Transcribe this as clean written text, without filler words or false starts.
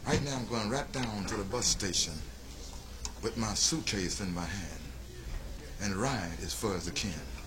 Right now I'm going right down to the bus station with my suitcase in my hand and ride as far as I can.